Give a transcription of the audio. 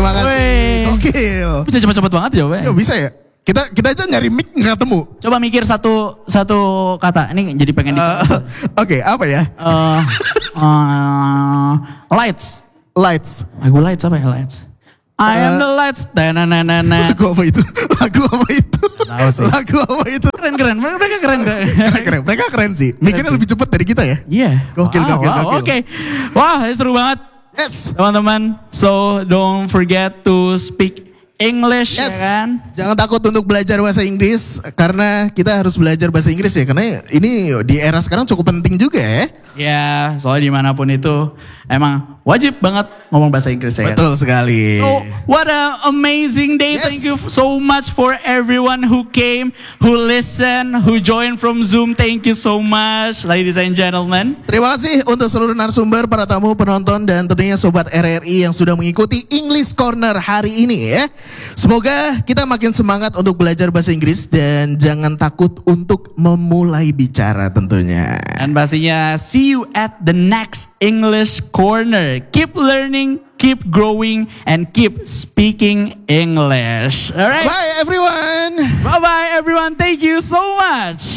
Terima kasih. Gokil. Bisa cepet-cepet banget jawabnya. Yo, bisa ya? Kita aja nyari mic nggak ketemu. Coba mikir satu kata. Ini jadi pengen dicoba. Oke, apa ya? Lights. Lights. Lagu lights apa ya lights? I am the lights. Lagu apa itu? Lagu apa itu? Tahu sih. Lagu apa itu? Keren. Mereka keren. Keren. Mereka keren sih. Mikirnya lebih cepat dari kita ya. Iya. Gokil. Oke. Wah, seru banget. Yes. Teman-teman, so don't forget to speak English, Yes. ya kan? Jangan takut untuk belajar bahasa Inggris karena kita harus belajar bahasa Inggris ya, karena ini di era sekarang cukup penting juga ya. Ya, soalnya dimanapun itu emang wajib banget ngomong bahasa Inggris ya kan? Betul sekali. So, what an amazing day. Yes. Thank you so much for everyone who came, who listened, who joined from Zoom. Thank you so much, ladies and gentlemen. Terima kasih untuk seluruh narasumber, para tamu, penonton, dan tentunya Sobat RRI yang sudah mengikuti English Corner hari ini ya. Semoga kita makin semangat untuk belajar bahasa Inggris dan jangan takut untuk memulai bicara tentunya. Dan pastinya see you at the next English Corner. Keep learning, keep growing, and keep speaking English. Alright? Bye everyone! Bye-bye everyone. Thank you so much.